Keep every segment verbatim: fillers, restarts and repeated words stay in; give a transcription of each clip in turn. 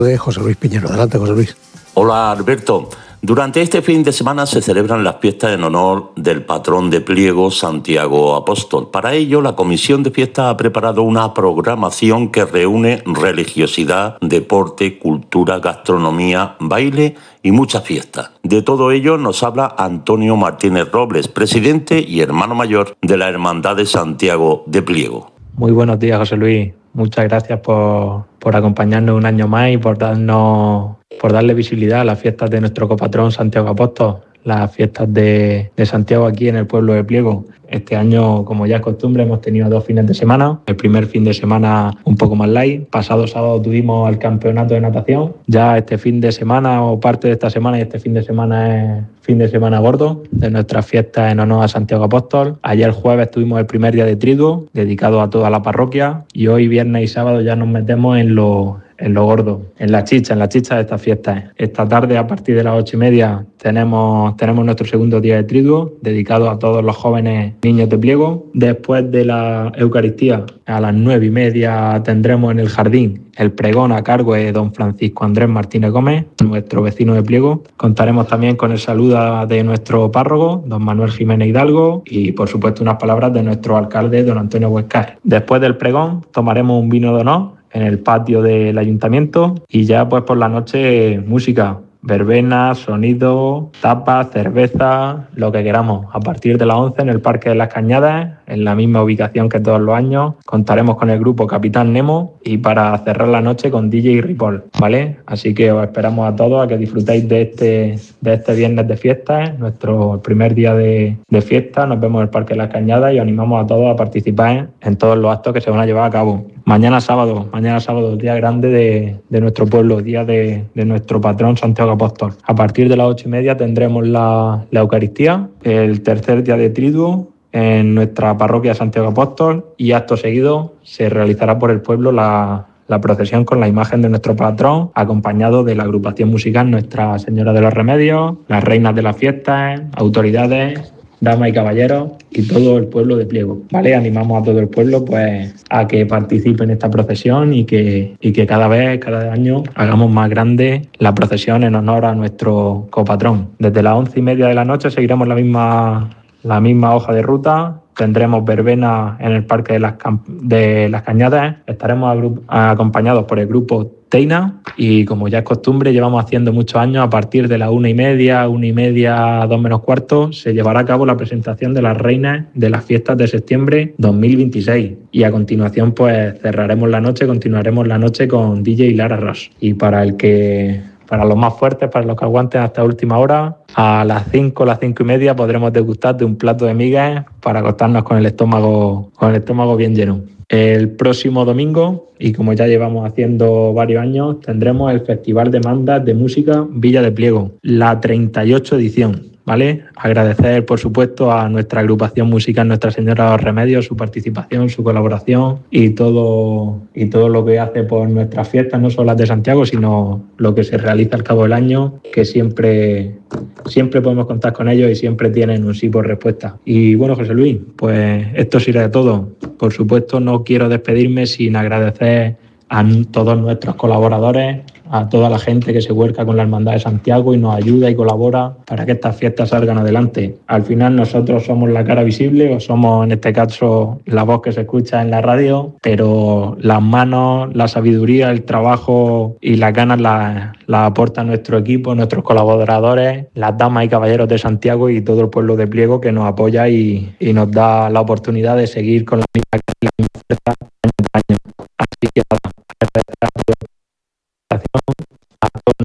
de José Luis Piñero. Adelante, José Luis. Hola, Alberto. Durante este fin de semana se celebran las fiestas en honor del patrón de Pliego, Santiago Apóstol. Para ello, la Comisión de Fiestas ha preparado una programación que reúne religiosidad, deporte, cultura, gastronomía, baile y muchas fiestas. De todo ello nos habla Antonio Martínez Robles, presidente y hermano mayor de la Hermandad de Santiago de Pliego. Muy buenos días, José Luis. Muchas gracias por, por acompañarnos un año más y por darnos, por darle visibilidad a las fiestas de nuestro copatrón Santiago Apóstol, las fiestas de, de Santiago aquí en el pueblo de Pliego. Este año, como ya es costumbre, hemos tenido dos fines de semana. El primer fin de semana un poco más light. Pasado sábado tuvimos el campeonato de natación. Ya este fin de semana o parte de esta semana y este fin de semana es fin de semana gordo de nuestras fiestas en honor a Santiago Apóstol. Ayer jueves tuvimos el primer día de triduo dedicado a toda la parroquia y hoy viernes y sábado ya nos metemos en lo en lo gordo, en la chicha, en la chicha de estas fiestas. Esta tarde, a partir de las ocho y media, tenemos, tenemos nuestro segundo día de triduo, dedicado a todos los jóvenes niños de Pliego. Después de la Eucaristía, a las nueve y media, tendremos en el jardín el pregón a cargo de don Francisco Andrés Martínez Gómez, nuestro vecino de Pliego. Contaremos también con el saludo de nuestro párroco, don Manuel Jiménez Hidalgo, y por supuesto unas palabras de nuestro alcalde, don Antonio Huescar. Después del pregón, tomaremos un vino de honor en el patio del ayuntamiento y ya pues por la noche música, verbena, sonido, tapas, cerveza, lo que queramos. A partir de las once en el Parque de las Cañadas, en la misma ubicación que todos los años, contaremos con el grupo Capitán Nemo y para cerrar la noche con D J Ripoll, ¿vale? Así que os esperamos a todos a que disfrutéis de este, de este viernes de fiesta, nuestro primer día de, de fiesta. Nos vemos en el Parque de las Cañadas y os animamos a todos a participar en todos los actos que se van a llevar a cabo. Mañana sábado, mañana sábado, día grande de, de nuestro pueblo, día de, de nuestro patrón Santiago Apóstol. A partir de las ocho y media tendremos la, la Eucaristía, el tercer día de triduo en nuestra parroquia Santiago Apóstol y acto seguido se realizará por el pueblo la, la procesión con la imagen de nuestro patrón, acompañado de la agrupación musical Nuestra Señora de los Remedios, las reinas de las fiestas, autoridades, damas y caballeros y todo el pueblo de Pliego, ¿vale? Animamos a todo el pueblo pues a que participe en esta procesión y que, y que cada vez, cada año hagamos más grande la procesión en honor a nuestro copatrón. Desde las once y media de la noche seguiremos la misma, la misma hoja de ruta. Tendremos verbena en el Parque de las, de las Cañadas. Estaremos acompañados por el grupo Teina y como ya es costumbre, llevamos haciendo muchos años, a partir de las una y media, una y media, dos menos cuarto, se llevará a cabo la presentación de las reinas de las fiestas de septiembre dos mil veintiséis. Y a continuación, pues cerraremos la noche, continuaremos la noche con D J Lara Ross. Y para el que... Para los más fuertes, para los que aguanten hasta última hora, a las cinco, las cinco y media podremos degustar de un plato de migas para acostarnos con el estómago, con el estómago bien lleno. El próximo domingo, y como ya llevamos haciendo varios años, tendremos el Festival de Bandas de Música Villa de Pliego, la treinta y ocho edición. ¿Vale? Agradecer, por supuesto, a nuestra agrupación musical Nuestra Señora de los Remedios, su participación, su colaboración y todo, y todo lo que hace por nuestras fiestas, no solo las de Santiago, sino lo que se realiza al cabo del año, que siempre, siempre podemos contar con ellos y siempre tienen un sí por respuesta. Y bueno, José Luis, pues esto será de todo. Por supuesto, no quiero despedirme sin agradecer a todos nuestros colaboradores, a toda la gente que se vuelca con la Hermandad de Santiago y nos ayuda y colabora para que estas fiestas salgan adelante. Al final nosotros somos la cara visible o somos en este caso la voz que se escucha en la radio, pero las manos, la sabiduría, el trabajo y las ganas las, las aporta nuestro equipo, nuestros colaboradores, las damas y caballeros de Santiago y todo el pueblo de Pliego que nos apoya y, y nos da la oportunidad de seguir con la misma, la misma fuerza año tras año. Así que nada, agradecer a todos a todos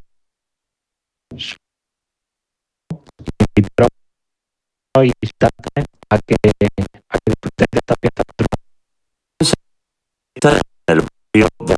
y invitarte a que, a que disfruten de esta fiesta. El barrio de